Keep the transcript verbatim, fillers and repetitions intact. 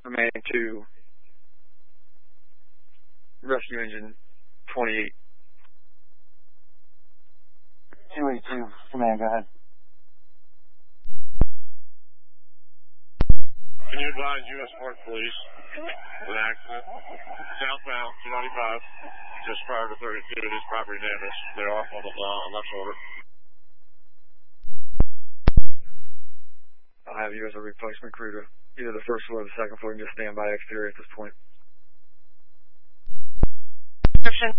remaining to rescue engine twenty-eight. two eighty-two, command, go ahead. Can you advise U S Port Police an accident southbound two ninety-five just prior to thirty-two? It is property damage. They're off on the uh, left shoulder. I'll have you as a replacement crew to either the first floor or the second floor and just stand by exterior at this point. Description.